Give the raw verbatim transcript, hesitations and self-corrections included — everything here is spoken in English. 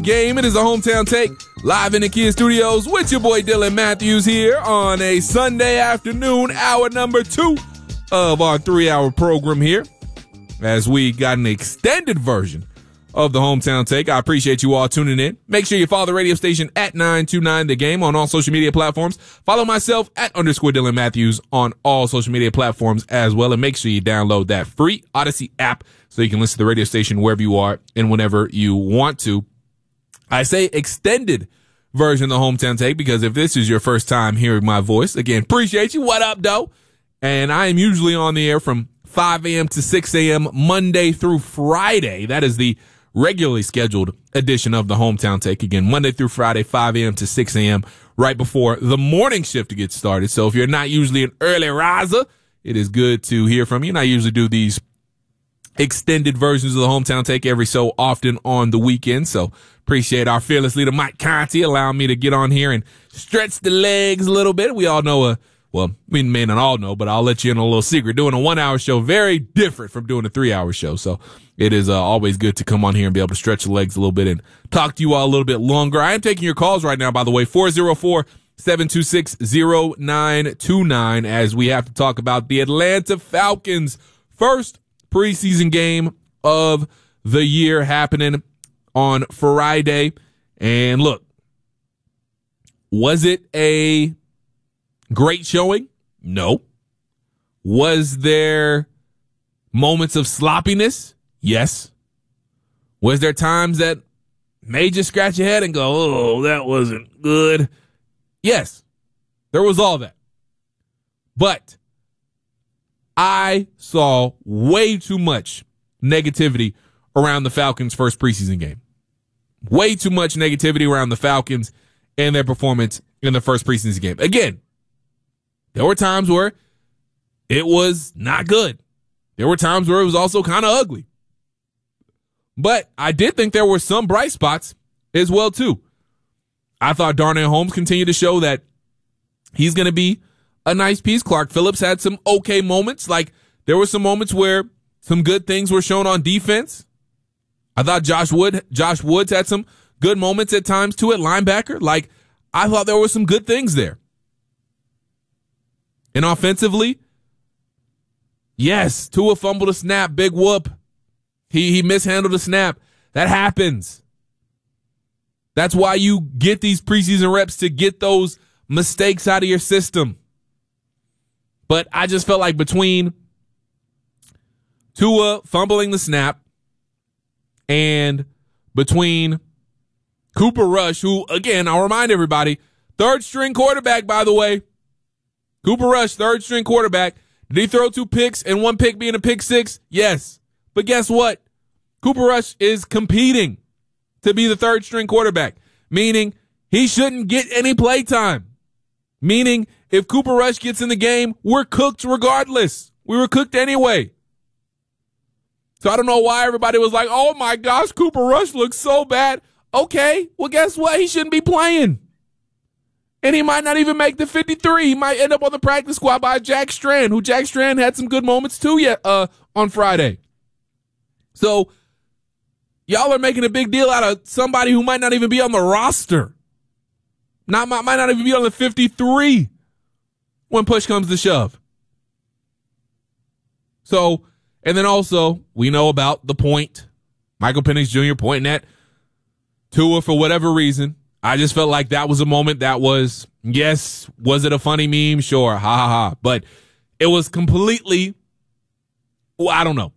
game. It is a Hometown Take live in the Kia Studios with your boy Dylan Matthews here on a Sunday afternoon, hour number two of our three-hour program here, as we got an extended version of the Hometown Take. I appreciate you all tuning in. Make sure you follow the radio station at nine two nine The Game on all social media platforms. Follow myself at underscore Dylan Matthews on all social media platforms as well. And make sure you download that free Odyssey app so you can listen to the radio station wherever you are and whenever you want to. I say extended version of the Hometown Take because if this is your first time hearing my voice, again, appreciate you. What up, though? And I am usually on the air from five a.m. to six a.m. Monday through Friday. That is the regularly scheduled edition of the Hometown Take. Again, Monday through Friday, five a.m. to six a.m. right before the morning shift gets started. So if you're not usually an early riser, it is good to hear from you. And I usually do these extended versions of the Hometown Take every so often on the weekend. So appreciate our fearless leader, Mike Conti, allowing me to get on here and stretch the legs a little bit. We all know a Well, we may not all know, but I'll let you in a little secret. Doing a one-hour show, very different from doing a three-hour show. So it is uh, always good to come on here and be able to stretch the legs a little bit and talk to you all a little bit longer. I am taking your calls right now, by the way, four oh four, seven two six, oh nine two nine, as we have to talk about the Atlanta Falcons' first preseason game of the year happening on Friday. And look, was it a great showing? No. Was there moments of sloppiness? Yes. Was there times that made you scratch your head and go, oh, that wasn't good? Yes. There was all that. But I saw way too much negativity around the Falcons' first preseason game. Way too much negativity around the Falcons and their performance in the first preseason game. Again, there were times where it was not good. There were times where it was also kind of ugly. But I did think there were some bright spots as well, too. I thought Darnell Holmes continued to show that he's going to be a nice piece. Clark Phillips had some okay moments. Like, there were some moments where some good things were shown on defense. I thought Josh Wood, Josh Woods had some good moments at times, too, at linebacker. Like, I thought there were some good things there. And offensively, yes, Tua fumbled a snap, big whoop. He he mishandled a snap. That happens. That's why you get these preseason reps, to get those mistakes out of your system. But I just felt like between Tua fumbling the snap and between Cooper Rush, who, again, I'll remind everybody, third string quarterback, by the way. Cooper Rush, third string quarterback. Did he throw two picks and one pick being a pick six? Yes. But guess what? Cooper Rush is competing to be the third string quarterback, meaning he shouldn't get any play time. Meaning if Cooper Rush gets in the game, we're cooked regardless. We were cooked anyway. So I don't know why everybody was like, oh my gosh, Cooper Rush looks so bad. Okay, well guess what? He shouldn't be playing. And he might not even make the fifty-three. He might end up on the practice squad by Jack Strand, who Jack Strand had some good moments too yet uh, on Friday. So y'all are making a big deal out of somebody who might not even be on the roster. Not might not even be on the fifty-three when push comes to shove. So, and then also, we know about the point. Michael Penix Junior pointing at Tua for whatever reason. I just felt like that was a moment that was, yes, was it a funny meme? Sure, ha ha ha. But it was completely, well, I don't know.